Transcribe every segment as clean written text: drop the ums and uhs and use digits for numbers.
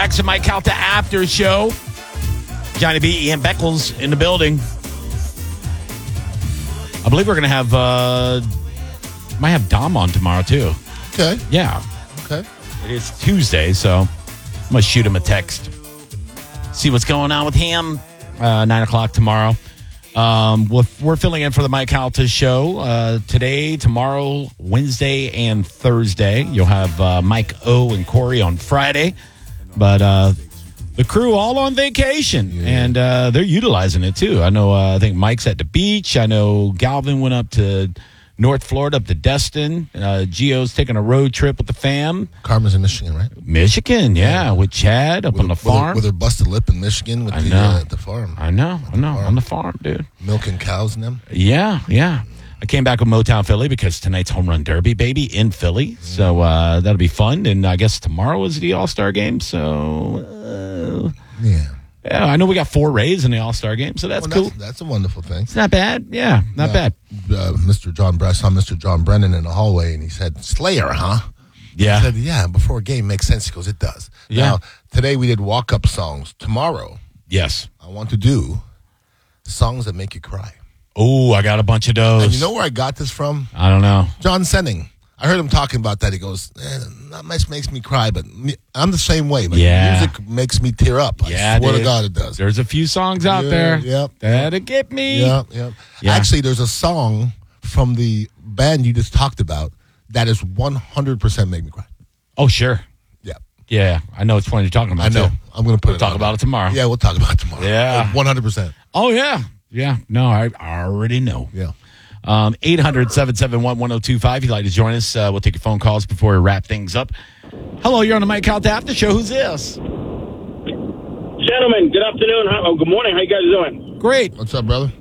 back to Mike Calta After Show. Johnny B, Ian Beckles in the building. I believe we're going to have, might have Dom on tomorrow, too. Okay. Yeah. Okay. It is Tuesday, so I'm going to shoot him a text. See what's going on with him. 9 o'clock tomorrow. We're filling in for the Mike Calta show today, tomorrow, Wednesday, and Thursday. You'll have Mike O and Corey on Friday. But the crew all on vacation, and they're utilizing it, too. I know, I think Mike's at the beach. I know Galvin went up to North Florida, up to Destin. Gio's taking a road trip with the fam. Carmen's in Michigan, right? Michigan, yeah, with Chad up on the farm. With her busted lip in Michigan with the farm. I know, on the farm, dude. Milking cows and them. Yeah. I came back with Motown Philly because tonight's Home Run Derby, baby, in Philly. So that'll be fun. And I guess tomorrow is the All-Star game. So, yeah, I know we got 4 Rays in the All-Star game, so that's cool. That's a wonderful thing. It's not bad. Yeah, not bad. Mr. John Brennan in the hallway, and he said, Slayer, huh? Yeah. I said, yeah, before a game makes sense. He goes, it does. Yeah. Now, today we did walk-up songs. Tomorrow, yes, I want to do songs that make you cry. Oh, I got a bunch of those. And you know where I got this from? I don't know. John Senning. I heard him talking about that. He goes, not much makes me cry, but I'm the same way. But music makes me tear up. I swear to God it does. There's a few songs out there that'll get me. Yeah. Actually, there's a song from the band you just talked about that is 100% make me cry. Oh, sure. Yeah. Yeah, I know which one you're talking about, I know. too. I'm going to We'll talk about it tomorrow. Yeah, we'll talk about it tomorrow. Yeah. 100%. Oh, yeah. Yeah. No, I already know. Yeah. 800-771-1025. If you'd like to join us, we'll take your phone calls before we wrap things up. Hello, you're on the Mike Calta After Show. Who's this? Gentlemen, good afternoon. Good morning. How you guys doing? Great. What's up, brother?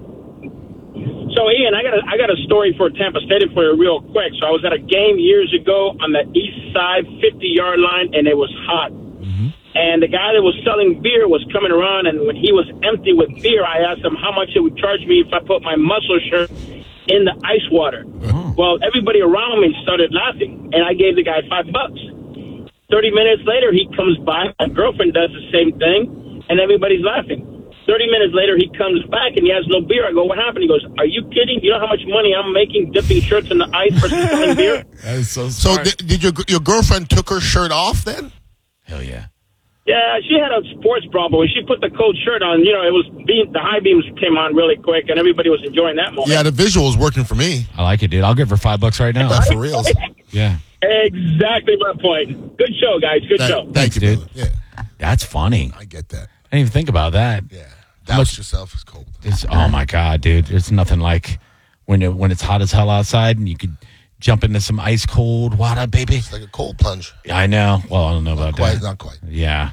So, Ian, I got a story for Tampa Stadium for you real quick. So I was at a game years ago on the east side, 50-yard line, and it was hot. Mm-hmm. And the guy that was selling beer was coming around, and when he was empty with beer, I asked him how much it would charge me if I put my muscle shirt in the ice water. Oh. Well, everybody around me started laughing, and I gave the guy $5. 30 minutes later, he comes by. My girlfriend does the same thing, and everybody's laughing. 30 minutes later, he comes back, and he has no beer. I go, what happened? He goes, are you kidding? You know how much money I'm making dipping shirts in the ice for selling beer? That is so smart. So did your girlfriend took her shirt off then? Hell yeah. Yeah, she had a sports bra, but when she put the cold shirt on, it was the high beams came on really quick, and everybody was enjoying that moment. Yeah, the visual is working for me. I like it, dude. I'll give her $5 right now. That's for reals. Yeah. Exactly my point. Good show, guys. Good show. Thank you, dude. brother. Yeah, that's funny. I get that. I didn't even think about that. Yeah, douse yourself is cold. Oh my God, dude! There's nothing like when it's hot as hell outside, and you could jump into some ice cold water, baby. It's like a cold plunge. I know. Well, I don't know about that. Not quite. Yeah.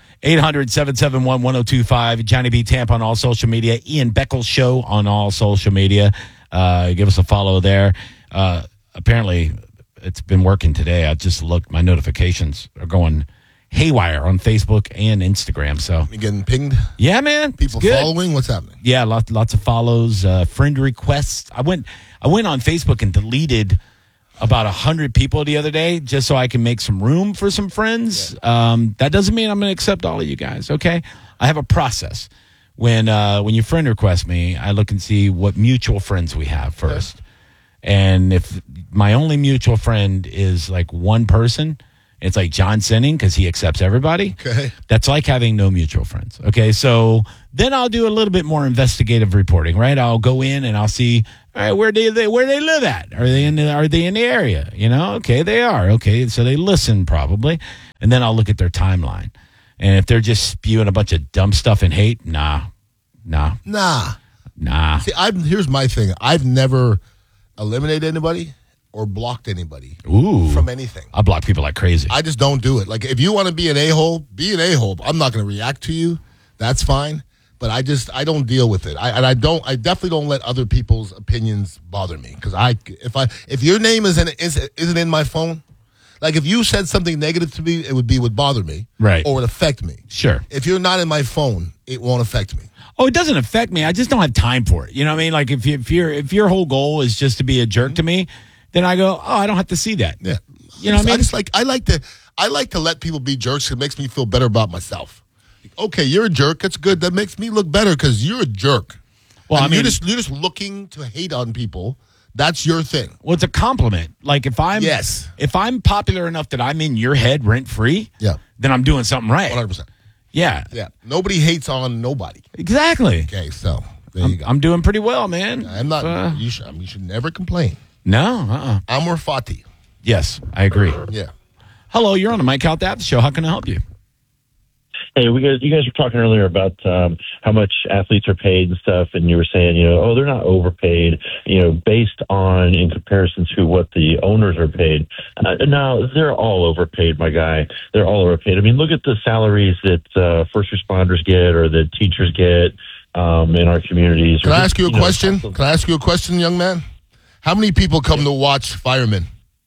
800-771-1025. Johnny B. Tampa on all social media. Ian Beckles Show on all social media. Give us a follow there. Apparently, it's been working today. I just looked. My notifications are going haywire on Facebook and Instagram. So You getting pinged? yeah, man. People following? What's happening? Yeah, lots of follows, friend requests. I went on Facebook and deleted about 100 people the other day just so I can make some room for some friends. Yeah. That doesn't mean I'm going to accept all of you guys, okay? I have a process. When you friend request me, I look and see what mutual friends we have first. Yeah. And if my only mutual friend is like one person, it's like John Senning because he accepts everybody. Okay. That's like having no mutual friends. Okay, so then I'll do a little bit more investigative reporting, right? I'll go in and I'll see, all right, where they live at? Are they in the area? Okay, they are. Okay, so they listen probably, and then I'll look at their timeline, and if they're just spewing a bunch of dumb stuff and hate, nah. See, here's my thing. I've never eliminated anybody or blocked anybody from anything. I block people like crazy. I just don't do it. Like, if you want to be an a-hole, be an a-hole. I'm not going to react to you. That's fine. But I don't deal with it. I definitely don't let other people's opinions bother me. Because if your name isn't in my phone, like if you said something negative to me, it would bother me. Right. Or would affect me. Sure. If you're not in my phone, it won't affect me. Oh, it doesn't affect me. I just don't have time for it. You know what I mean? Like if your whole goal is just to be a jerk to me, then I go, I don't have to see that. Yeah. You know what I mean? I like to let people be jerks. It makes me feel better about myself. Okay, you're a jerk. That's good. That makes me look better because you're a jerk. Well, And I mean, you're just looking to hate on people. That's your thing. well, it's a compliment. Like if I'm popular enough that I'm in your head rent free, then I'm doing something right. 100%. Yeah, Yeah. Nobody hates on nobody. exactly. Okay, so there you go. I'm doing pretty well, man. I'm not. You should never complain. No. Amor fati. Yes, I agree. Yeah. Hello, you're on the Mike Out App Show. How can I help you? Hey, you guys were talking earlier about how much athletes are paid and stuff, and you were saying, they're not overpaid, based on in comparison to what the owners are paid. No, they're all overpaid, my guy. They're all overpaid. I mean, look at the salaries that first responders get or that teachers get in our communities. Can I ask you a question? Can I ask you a question, young man? How many people come to watch firemen?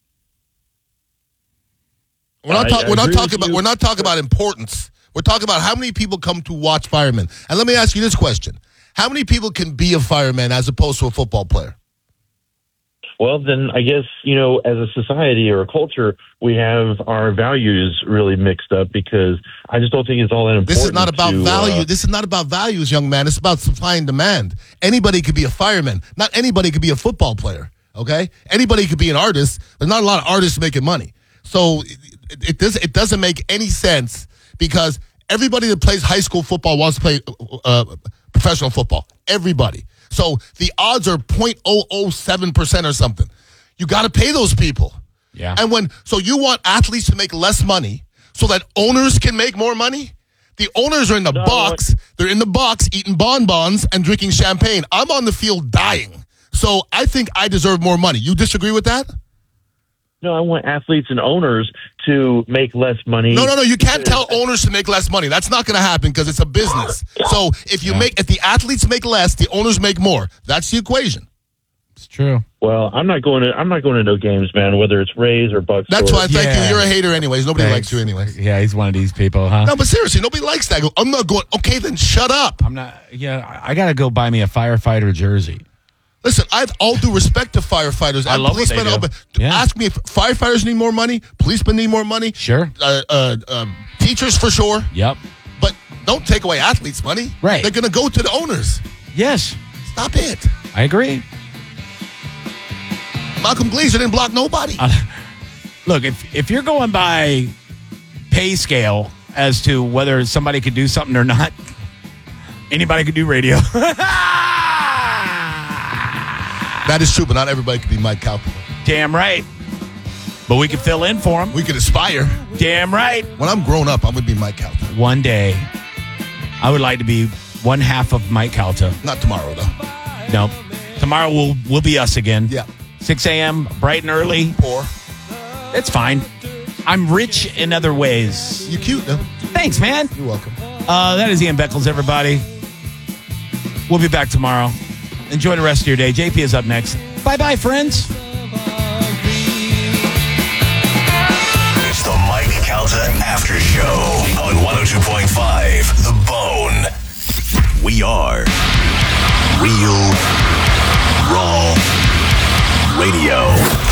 We're not talking about importance. We're talking about how many people come to watch firemen. And let me ask you this question. How many people can be a fireman as opposed to a football player? Well, then I guess, as a society or a culture, we have our values really mixed up because I just don't think it's all that important. This is not about value. This is not about values, young man. It's about supply and demand. Anybody could be a fireman. Not anybody could be a football player, okay? Anybody could be an artist. There's not a lot of artists making money. So it doesn't make any sense because everybody that plays high school football wants to play professional football. Everybody. So the odds are 0.007% or something. You got to pay those people. Yeah. And so you want athletes to make less money so that owners can make more money? The owners are in the box. They're in the box eating bonbons and drinking champagne. I'm on the field dying. So I think I deserve more money. You disagree with that? No, I want athletes and owners to make less money. No. You can't tell owners to make less money. That's not going to happen because it's a business. So if the athletes make less, the owners make more. That's the equation. It's true. Well, I'm not going to no games, man. Whether it's Rays or Bucks. That's why I thank you. You're a hater, anyways. Nobody likes you, anyways. Yeah, he's one of these people, huh? No, but seriously, nobody likes that. I'm not going. Okay, then shut up. I'm not. Yeah, I gotta go buy me a firefighter jersey. Listen, I have all due respect to firefighters. I love what they do. Yeah. Ask me if firefighters need more money, policemen need more money. Sure. Teachers for sure. Yep. But don't take away athletes' money. Right. They're going to go to the owners. Yes. Stop it. I agree. Malcolm Glazer didn't block nobody. Look, if you're going by pay scale as to whether somebody could do something or not, anybody could do radio. That is true, but not everybody can be Mike Calta. Damn right. But we can fill in for him. We can aspire. Damn right. When I'm grown up, I'm going to be Mike Calta. One day, I would like to be one half of Mike Calta. Not tomorrow, though. No. Tomorrow we'll be us again. Yeah. 6 a.m., bright and early. Poor. It's fine. I'm rich in other ways. You're cute, though. Thanks, man. You're welcome. That is Ian Beckles, everybody. We'll be back tomorrow. Enjoy the rest of your day. JP is up next. Bye-bye, friends. It's the Mike Calta After Show on 102.5 The Bone. We are Real Raw Radio.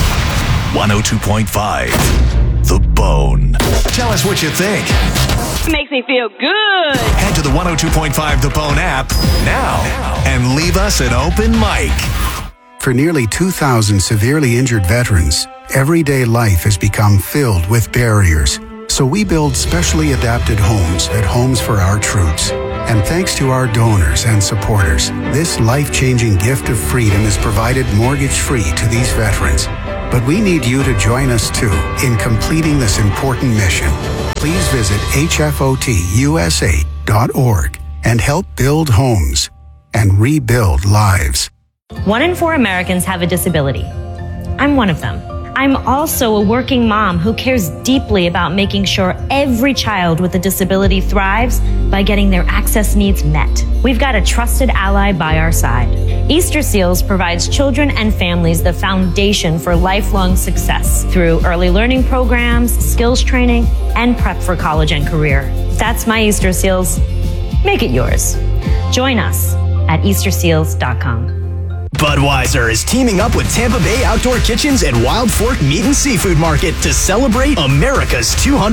102.5 The Bone. Tell us what you think. Makes me feel good. Head to the 102.5 The Bone app now and leave us an open mic. For nearly 2,000 severely injured veterans, everyday life has become filled with barriers. So we build specially adapted homes at Homes for Our Troops. And thanks to our donors and supporters, this life-changing gift of freedom is provided mortgage-free to these veterans. But we need you to join us, too, in completing this important mission. Please visit hfotusa.org and help build homes and rebuild lives. 1 in 4 Americans have a disability. I'm one of them. I'm also a working mom who cares deeply about making sure every child with a disability thrives by getting their access needs met. We've got a trusted ally by our side. Easter Seals provides children and families the foundation for lifelong success through early learning programs, skills training, and prep for college and career. That's my Easter Seals. Make it yours. Join us at easterseals.com. Budweiser is teaming up with Tampa Bay Outdoor Kitchens and Wild Fork Meat and Seafood Market to celebrate America's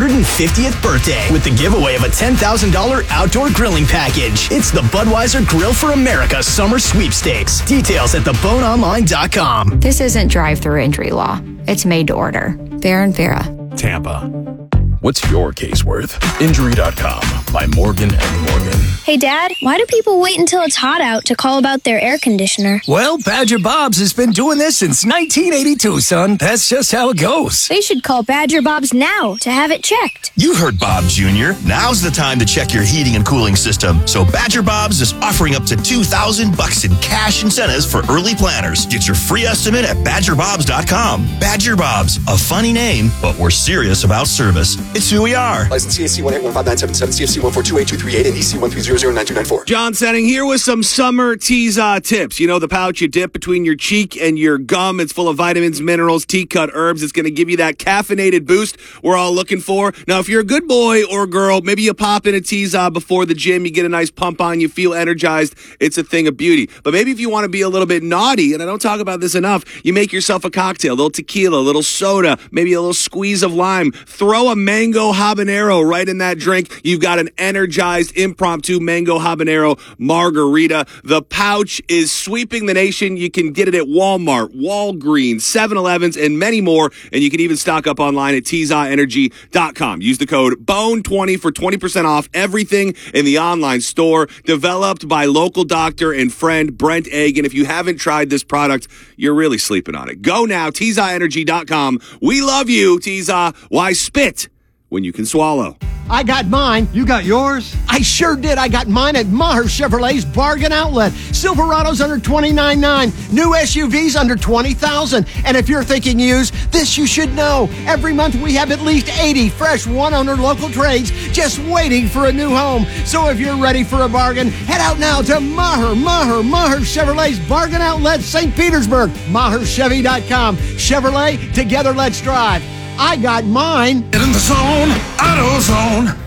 250th birthday with the giveaway of a $10,000 outdoor grilling package. It's the Budweiser Grill for America Summer Sweepstakes. Details at theboneonline.com. This isn't drive-through injury law. It's made to order. Fair and Farah. Tampa. What's your case worth? Injury.com by Morgan & Morgan. Hey, Dad, why do people wait until it's hot out to call about their air conditioner? Well, Badger Bob's has been doing this since 1982, son. That's just how it goes. They should call Badger Bob's now to have it checked. You heard Bob Jr. Now's the time to check your heating and cooling system. So Badger Bob's is offering up to $2,000 in cash incentives for early planners. Get your free estimate at badgerbobs.com. Badger Bob's, a funny name, but we're serious about service. It's who we are. License CAC 1815977, CFC 1428238, and EC 1309294. John Setting here with some summer Teza tips. You know, the pouch you dip between your cheek and your gum. It's full of vitamins, minerals, tea-cut herbs. It's going to give you that caffeinated boost we're all looking for. Now, if you're a good boy or girl, maybe you pop in a Teza before the gym. You get a nice pump on. You feel energized. It's a thing of beauty. But maybe if you want to be a little bit naughty, and I don't talk about this enough, you make yourself a cocktail, a little tequila, a little soda, maybe a little squeeze of lime. Throw a mango habanero right in that drink. You've got an energized impromptu mango habanero margarita. The pouch is sweeping the nation. You can get it at Walmart, Walgreens, 7-Elevens, and many more. And you can even stock up online at TezaEnergy.com. Use the code BONE20 for 20% off everything in the online store. Developed by local doctor and friend Brent Egg. And if you haven't tried this product, you're really sleeping on it. Go now, TezaEnergy.com. We love you, Teza. Why spit when you can swallow? I got mine. You got yours? I sure did. I got mine at Maher Chevrolet's Bargain Outlet. Silverado's under $29,900. New SUVs under $20,000. And if you're thinking used, this you should know. Every month we have at least 80 fresh one-owner local trades just waiting for a new home. So if you're ready for a bargain, head out now to Maher Chevrolet's Bargain Outlet, St. Petersburg. MaherChevy.com. Chevrolet, together let's drive. I got mine. Get in the zone, AutoZone.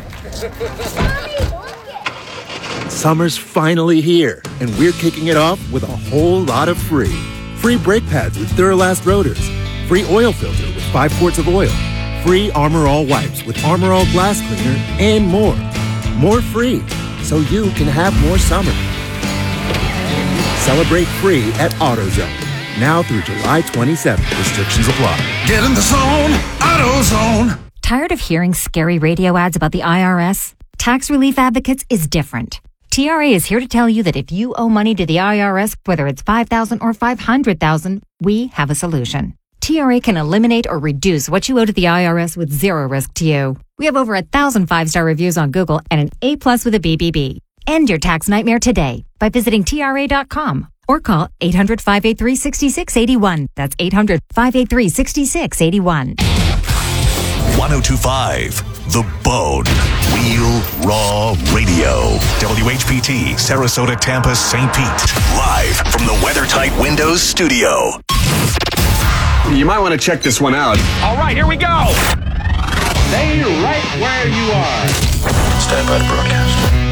Summer's finally here, and we're kicking it off with a whole lot of free. Free brake pads with Duralast rotors. Free oil filter with 5 quarts of oil. Free Armor All wipes with Armor All glass cleaner, and more. More free, so you can have more summer. Celebrate free at AutoZone. Now through July 27th. Restrictions apply. Get in the zone, AutoZone. Tired of hearing scary radio ads about the IRS? Tax Relief Advocates is different. TRA is here to tell you that if you owe money to the IRS, whether it's $5,000 or $500,000, we have a solution. TRA can eliminate or reduce what you owe to the IRS with zero risk to you. We have over 1,000 5-star reviews on Google and an A+ with a BBB. End your tax nightmare today by visiting TRA.com. Or call 800-583-6681. That's 800-583-6681. 1025 The Bone. Real Raw Radio. WHPT, Sarasota, Tampa, St. Pete. Live from the WeatherTight Windows studio. You might want to check this one out. All right, here we go. Stay right where you are. Stand by to broadcast.